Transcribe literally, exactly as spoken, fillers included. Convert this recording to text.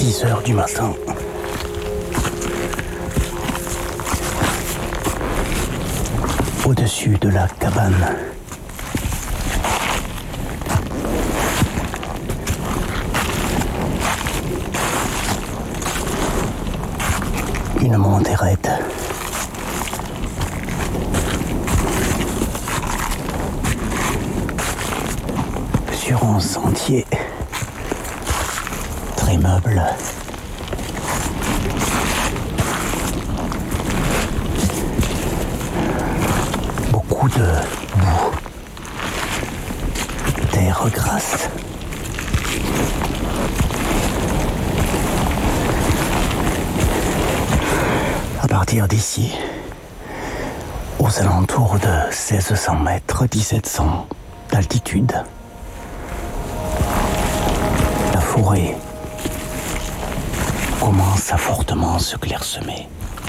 dix heures du matin. Au-dessus de la cabane. Une montée raide. Sur un sentier très meuble. Beaucoup de boue, terre grasse. À partir d'ici, aux alentours de seize cents mètres, dix-sept cents d'altitude, la forêt commence à fortement se clairsemer.